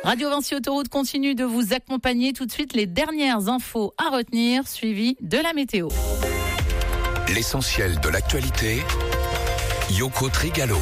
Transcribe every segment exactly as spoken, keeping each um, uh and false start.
Radio Vinci Autoroute continue de vous accompagner. Tout de suite, les dernières infos à retenir, suivies de la météo. L'essentiel de l'actualité, Yoko Trigalo.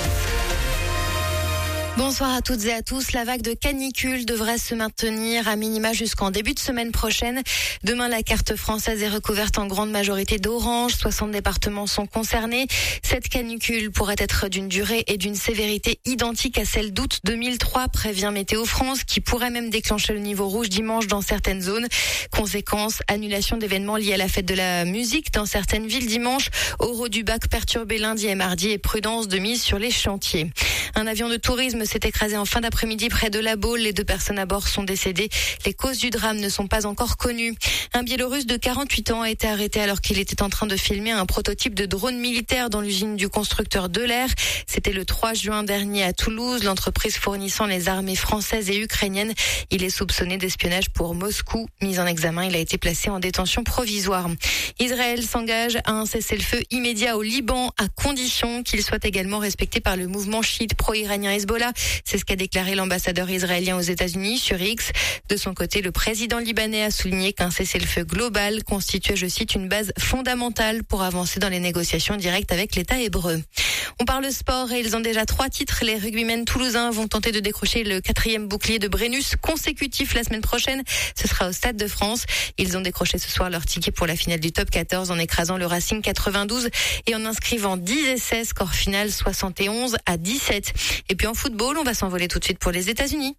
Bonsoir à toutes et à tous. La vague de canicule devrait se maintenir à minima jusqu'en début de semaine prochaine. Demain, la carte française est recouverte en grande majorité d'orange. soixante départements sont concernés. Cette canicule pourrait être d'une durée et d'une sévérité identiques à celle d'août deux mille trois, prévient Météo France, qui pourrait même déclencher le niveau rouge dimanche dans certaines zones. Conséquence, annulation d'événements liés à la fête de la musique dans certaines villes dimanche. Oro du bac perturbé lundi et mardi et prudence de mise sur les chantiers. Un avion de tourisme s'est écrasé en fin d'après-midi près de La Baule. Les deux personnes à bord sont décédées. Les causes du drame ne sont pas encore connues. Un Biélorusse de quarante-huit ans a été arrêté alors qu'il était en train de filmer un prototype de drone militaire dans l'usine du constructeur Delair. C'était le trois juin dernier à Toulouse, l'entreprise fournissant les armées françaises et ukrainiennes. Il est soupçonné d'espionnage pour Moscou. Mis en examen, il a été placé en détention provisoire. Israël s'engage à un cessez-le-feu immédiat au Liban à condition qu'il soit également respecté par le mouvement chiite pro-iranien Hezbollah. C'est ce qu'a déclaré l'ambassadeur israélien aux États-Unis sur X. De son côté, le président libanais a souligné qu'un cessez-le-feu global constituait, je cite, une base fondamentale pour avancer dans les négociations directes avec l'État hébreu. On parle sport et ils ont déjà trois titres. Les rugbymen toulousains vont tenter de décrocher le quatrième bouclier de Brennus consécutif la semaine prochaine. Ce sera au Stade de France. Ils ont décroché ce soir leur ticket pour la finale du top quatorze en écrasant le Racing quatre-vingt-douze et en inscrivant dix essais, score final soixante et onze à dix-sept. Et puis en football, on va s'envoler tout de suite pour les États-Unis.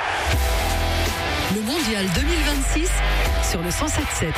Le mondial deux mille vingt-six sur le cent sept sept.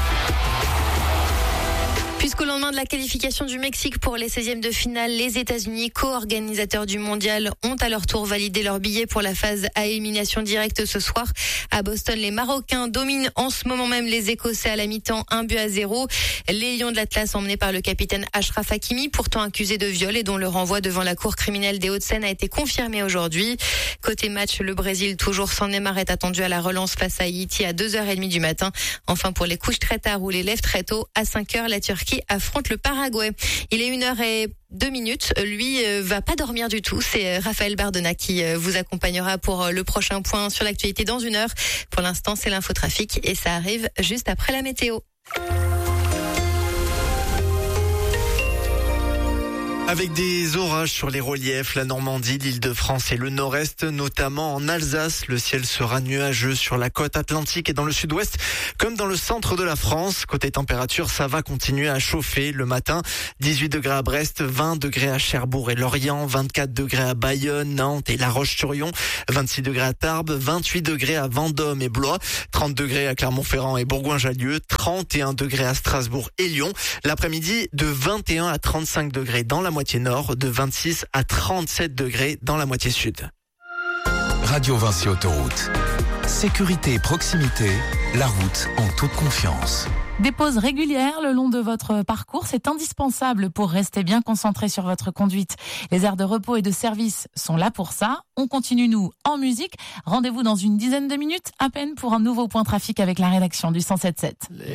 Puisqu'au lendemain de la qualification du Mexique pour les seizièmes de finale, les États-Unis, co-organisateurs du mondial, ont à leur tour validé leur billet pour la phase à élimination directe ce soir. À Boston, les Marocains dominent en ce moment même les Écossais à la mi-temps, un but à zéro. Les Lions de l'Atlas, emmenés par le capitaine Achraf Hakimi, pourtant accusé de viol et dont le renvoi devant la cour criminelle des Hauts-de-Seine a été confirmé aujourd'hui. Côté match, le Brésil, toujours sans Neymar, est attendu à la relance face à Haïti à deux heures trente du matin. Enfin, pour les couches très tard ou les lèvres très tôt, à cinq heures, la Turquie affronte le Paraguay. Il est une heure et deux minutes. Lui euh, va pas dormir du tout. C'est Raphaël Bardena qui euh, vous accompagnera pour euh, le prochain point sur l'actualité dans une heure. Pour l'instant, c'est l'infotrafic et ça arrive juste après la météo. Avec des orages sur les reliefs, la Normandie, l'Île-de-France et le Nord-Est, notamment en Alsace. Le ciel sera nuageux sur la côte atlantique et dans le sud-ouest, comme dans le centre de la France. Côté température, ça va continuer à chauffer le matin. dix-huit degrés à Brest, vingt degrés à Cherbourg et Lorient, vingt-quatre degrés à Bayonne, Nantes et La Roche-sur-Yon, vingt-six degrés à Tarbes, vingt-huit degrés à Vendôme et Blois, trente degrés à Clermont-Ferrand et Bourgoin-Jallieu, trente et un degrés à Strasbourg et Lyon. L'après-midi, de vingt et un à trente-cinq degrés dans la moitié nord, de vingt-six à trente-sept degrés dans la moitié sud. Radio Vinci Autoroute. Sécurité et proximité, la route en toute confiance. Des pauses régulières le long de votre parcours, c'est indispensable pour rester bien concentré sur votre conduite. Les aires de repos et de service sont là pour ça. On continue, nous, en musique. Rendez-vous dans une dizaine de minutes à peine pour un nouveau point trafic avec la rédaction du cent sept sept.